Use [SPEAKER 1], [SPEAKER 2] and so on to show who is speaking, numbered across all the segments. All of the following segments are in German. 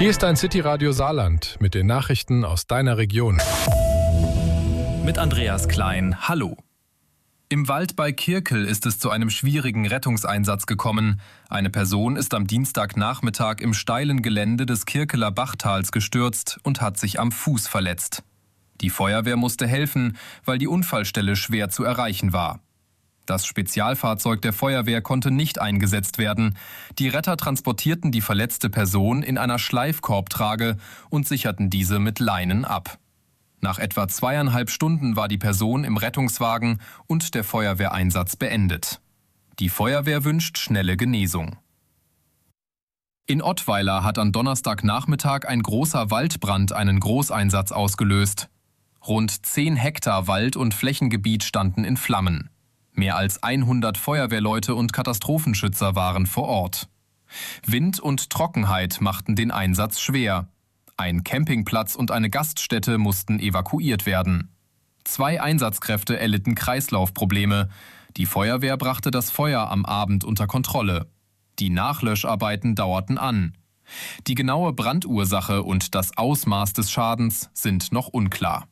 [SPEAKER 1] Hier ist ein City-Radio Saarland mit den Nachrichten aus deiner Region.
[SPEAKER 2] Mit Andreas Klein, hallo. Im Wald bei Kirkel ist es zu einem schwierigen Rettungseinsatz gekommen. Eine Person ist am Dienstagnachmittag im steilen Gelände des Kirkeler Bachtals gestürzt und hat sich am Fuß verletzt. Die Feuerwehr musste helfen, weil die Unfallstelle schwer zu erreichen war. Das Spezialfahrzeug der Feuerwehr konnte nicht eingesetzt werden. Die Retter transportierten die verletzte Person in einer Schleifkorbtrage und sicherten diese mit Leinen ab. Nach etwa 2,5 Stunden war die Person im Rettungswagen und der Feuerwehreinsatz beendet. Die Feuerwehr wünscht schnelle Genesung. In Ottweiler hat an Donnerstagnachmittag ein großer Waldbrand einen Großeinsatz ausgelöst. Rund 10 Hektar Wald- und Flächengebiet standen in Flammen. Mehr als 100 Feuerwehrleute und Katastrophenschützer waren vor Ort. Wind und Trockenheit machten den Einsatz schwer. Ein Campingplatz und eine Gaststätte mussten evakuiert werden. 2 Einsatzkräfte erlitten Kreislaufprobleme. Die Feuerwehr brachte das Feuer am Abend unter Kontrolle. Die Nachlöscharbeiten dauerten an. Die genaue Brandursache und das Ausmaß des Schadens sind noch unklar.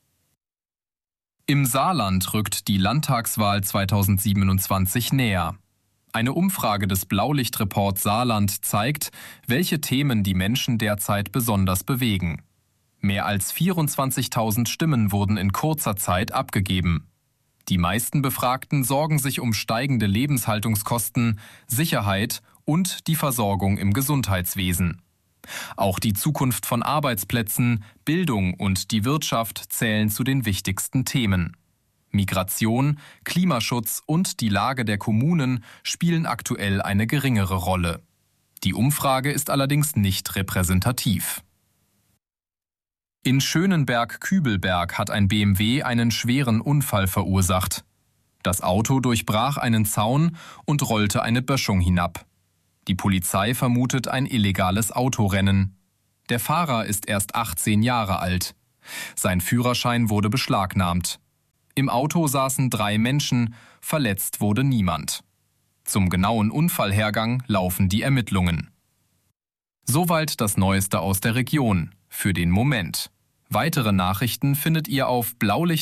[SPEAKER 2] Im Saarland rückt die Landtagswahl 2027 näher. Eine Umfrage des Blaulichtreport Saarland zeigt, welche Themen die Menschen derzeit besonders bewegen. Mehr als 24.000 Stimmen wurden in kurzer Zeit abgegeben. Die meisten Befragten sorgen sich um steigende Lebenshaltungskosten, Sicherheit und die Versorgung im Gesundheitswesen. Auch die Zukunft von Arbeitsplätzen, Bildung und die Wirtschaft zählen zu den wichtigsten Themen. Migration, Klimaschutz und die Lage der Kommunen spielen aktuell eine geringere Rolle. Die Umfrage ist allerdings nicht repräsentativ. In Schönenberg-Kübelberg hat ein BMW einen schweren Unfall verursacht. Das Auto durchbrach einen Zaun und rollte eine Böschung hinab. Die Polizei vermutet ein illegales Autorennen. Der Fahrer ist erst 18 Jahre alt. Sein Führerschein wurde beschlagnahmt. Im Auto saßen 3 Menschen, verletzt wurde niemand. Zum genauen Unfallhergang laufen die Ermittlungen. Soweit das Neueste aus der Region, für den Moment. Weitere Nachrichten findet ihr auf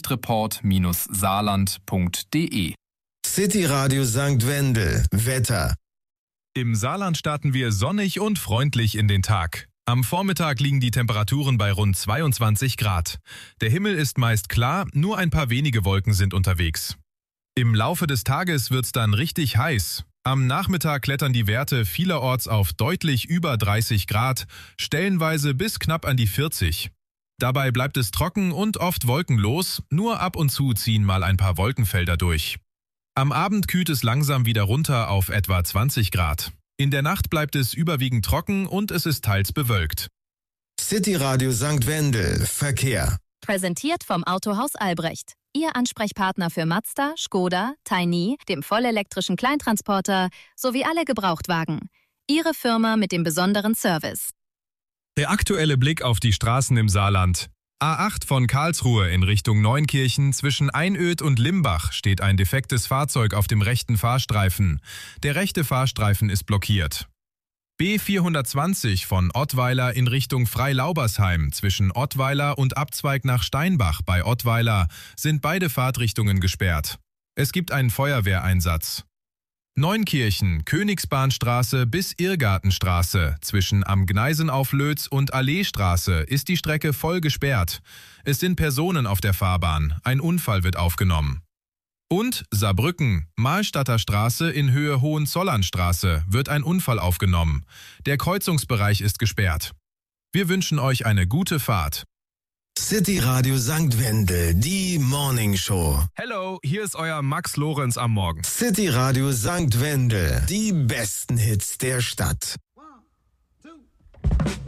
[SPEAKER 2] blaulichtreport-saarland.de.
[SPEAKER 3] City Radio St. Wendel, Wetter.
[SPEAKER 1] Im Saarland starten wir sonnig und freundlich in den Tag. Am Vormittag liegen die Temperaturen bei rund 22 Grad. Der Himmel ist meist klar, nur ein paar wenige Wolken sind unterwegs. Im Laufe des Tages wird's dann richtig heiß. Am Nachmittag klettern die Werte vielerorts auf deutlich über 30 Grad, stellenweise bis knapp an die 40. Dabei bleibt es trocken und oft wolkenlos, nur ab und zu ziehen mal ein paar Wolkenfelder durch. Am Abend kühlt es langsam wieder runter auf etwa 20 Grad. In der Nacht bleibt es überwiegend trocken und es ist teils bewölkt.
[SPEAKER 3] City Radio St. Wendel, Verkehr.
[SPEAKER 4] Präsentiert vom Autohaus Albrecht. Ihr Ansprechpartner für Mazda, Škoda, Tiny, dem vollelektrischen Kleintransporter sowie alle Gebrauchtwagen. Ihre Firma mit dem besonderen Service.
[SPEAKER 1] Der aktuelle Blick auf die Straßen im Saarland. A8 von Karlsruhe in Richtung Neunkirchen zwischen Einöd und Limbach steht ein defektes Fahrzeug auf dem rechten Fahrstreifen. Der rechte Fahrstreifen ist blockiert. B420 von Ottweiler in Richtung Freilaubersheim zwischen Ottweiler und Abzweig nach Steinbach bei Ottweiler sind beide Fahrtrichtungen gesperrt. Es gibt einen Feuerwehreinsatz. Neunkirchen, Königsbahnstraße bis Irrgartenstraße zwischen Am Gneisenauflöz und Alleestraße ist die Strecke voll gesperrt. Es sind Personen auf der Fahrbahn, ein Unfall wird aufgenommen. Und Saarbrücken, Mahlstadter Straße in Höhe Hohenzollernstraße wird ein Unfall aufgenommen. Der Kreuzungsbereich ist gesperrt. Wir wünschen euch eine gute Fahrt.
[SPEAKER 3] City Radio St. Wendel, die Morning Show.
[SPEAKER 1] Hello, hier ist euer Max Lorenz am Morgen.
[SPEAKER 3] City Radio St. Wendel, die besten Hits der Stadt.
[SPEAKER 5] 1, 2